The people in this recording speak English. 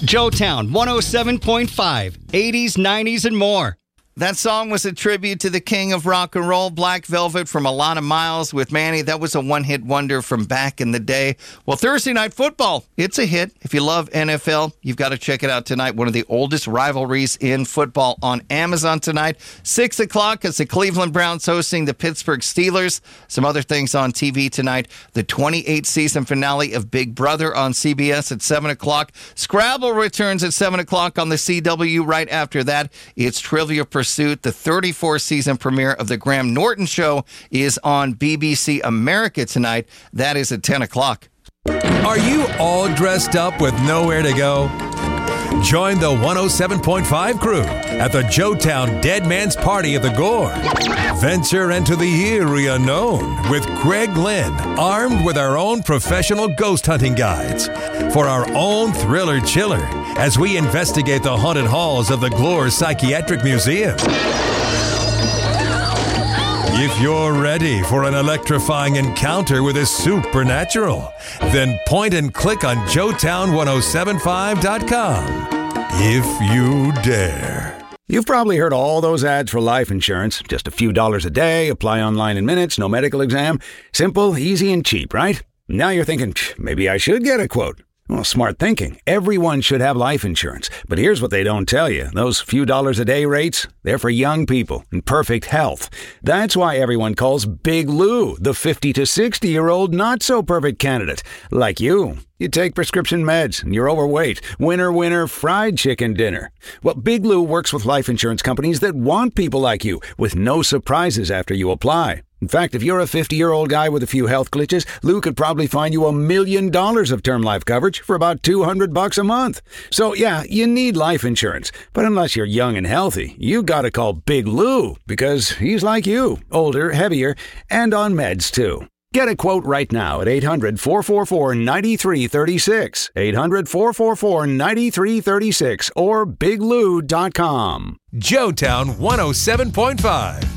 Joetown 107.5, 80s, 90s, and more. That song was a tribute to the king of rock and roll, Black Velvet, from Alana Miles with Manny. That was a one-hit wonder from back in the day. Well, Thursday Night Football, it's a hit. If you love NFL, you've got to check it out tonight. One of the oldest rivalries in football on Amazon tonight. 6 o'clock as the Cleveland Browns hosting the Pittsburgh Steelers. Some other things on TV tonight. The 28th season finale of Big Brother on CBS at 7 o'clock. Scrabble returns at 7 o'clock on the CW. Right after that, it's Trivia Pursuit. The 34th season premiere of The Graham Norton Show is on BBC America tonight. That is at 10 o'clock. Are you all dressed up with nowhere to go? Join the 107.5 crew at the Joetown Dead Man's Party of the Gore. Venture into the eerie unknown with Greg Lynn, armed with our own professional ghost hunting guides for our own thriller chiller as we investigate the haunted halls of the Glore Psychiatric Museum. If you're ready for an electrifying encounter with the supernatural, then point and click on Joetown1075.com. If you dare. You've probably heard all those ads for life insurance. Just a few dollars a day, apply online in minutes, no medical exam. Simple, easy, and cheap, right? Now you're thinking, maybe I should get a quote. Well, smart thinking. Everyone should have life insurance. But here's what they don't tell you. Those few dollars a day rates, they're for young people in perfect health. That's why everyone calls Big Lou the 50 to 60-year-old not-so-perfect candidate. Like you. You take prescription meds and you're overweight. Winner, winner, fried chicken dinner. Well, Big Lou works with life insurance companies that want people like you with no surprises after you apply. In fact, if you're a 50-year-old guy with a few health glitches, Lou could probably find you $1 million of term life coverage for about $200 a month. So, yeah, you need life insurance. But unless you're young and healthy, you gotta call Big Lou because he's like you, older, heavier, and on meds, too. Get a quote right now at 800-444-9336, 800-444-9336, or biglou.com. Joetown 107.5.